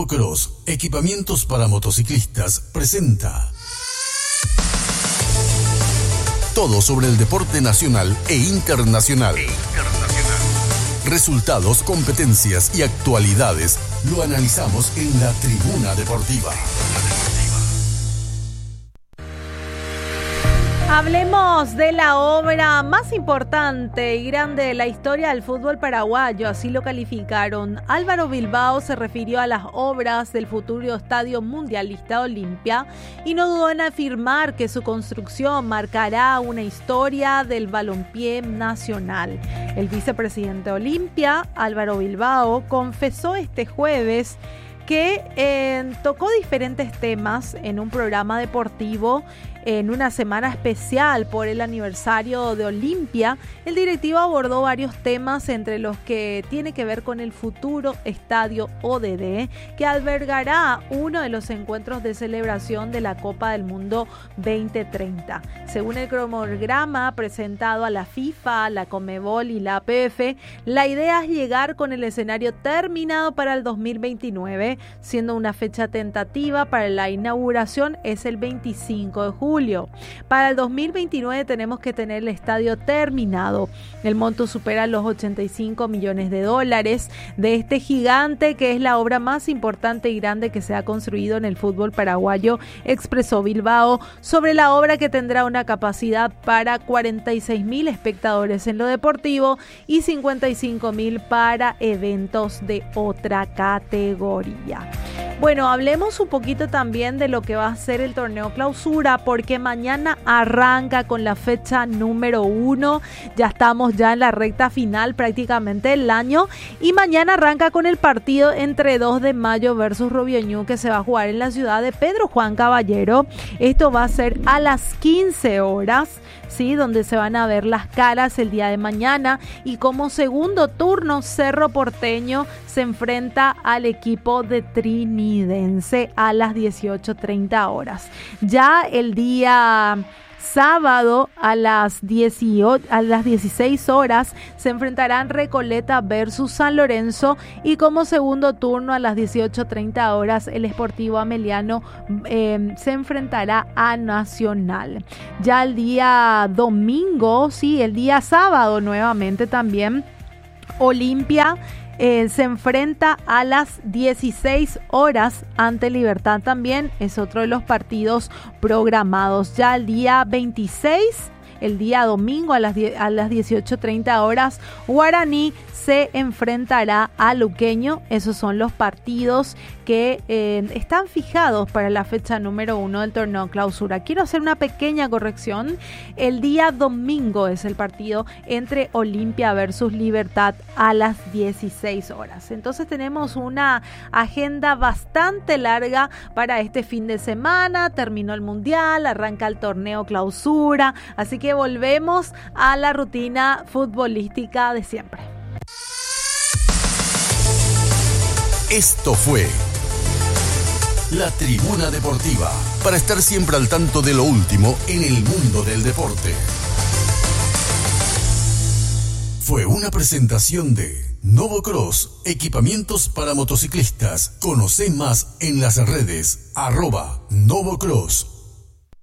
Novocross, equipamientos para motociclistas, presenta todo sobre el deporte nacional e internacional. Resultados, competencias y actualidades lo analizamos en la Tribuna Deportiva. Hablemos de la obra más importante y grande de la historia del fútbol paraguayo, así lo calificaron. Álvaro Bilbao se refirió a las obras del futuro Estadio Mundialista Olimpia y no dudó en afirmar que su construcción marcará una historia del balompié nacional. El vicepresidente Olimpia, Álvaro Bilbao, confesó este jueves que tocó diferentes temas en un programa deportivo en una semana especial por el aniversario de Olimpia. El directivo abordó varios temas, entre los que tiene que ver con el futuro estadio ODD, que albergará uno de los encuentros de celebración de la Copa del Mundo 2030. Según el cronograma presentado a la FIFA, la Conmebol y la APF, la idea es llegar con el escenario terminado para el 2029, siendo una fecha tentativa para la inauguración es el 25 de julio. Para el 2029 tenemos que tener el estadio terminado. El monto supera los $85 millones de este gigante, que es la obra más importante y grande que se ha construido en el fútbol paraguayo, expresó Bilbao sobre la obra, que tendrá una capacidad para 46.000 espectadores en lo deportivo y 55.000 para eventos de otra categoría. Bueno, hablemos un poquito también de lo que va a ser el torneo clausura, porque mañana arranca con la fecha número 1. Ya estamos ya en la recta final prácticamente del año, y mañana arranca con el partido entre 2 de mayo versus Robioñu, que se va a jugar en la ciudad de Pedro Juan Caballero. Esto va a ser a las 15 horas. Sí, donde se van a ver las caras el día de mañana, y como segundo turno Cerro Porteño se enfrenta al equipo de Trinidense a las 18:30 horas. Ya el día sábado a las 16 horas se enfrentarán Recoleta versus San Lorenzo, y como segundo turno a las 18:30 horas el Sportivo Ameliano se enfrentará a Nacional. Ya el día domingo, sí, el día sábado nuevamente también, Olimpia se enfrenta a las 16 horas ante Libertad. También es otro de los partidos programados. Ya el día 26, el día domingo a las 18:30 horas, Guaraní se enfrentará a Luqueño. Esos son los partidos que están fijados para la fecha número 1 del torneo clausura. Quiero hacer una pequeña corrección. El día domingo es el partido entre Olimpia versus Libertad a las 16 horas. Entonces tenemos una agenda bastante larga para este fin de semana. Terminó el mundial, arranca el torneo clausura, así que volvemos a la rutina futbolística de siempre. Esto fue la Tribuna Deportiva, para estar siempre al tanto de lo último en el mundo del deporte. Fue una presentación de Novocross, equipamientos para motociclistas. Conoce más en las redes @Novocross.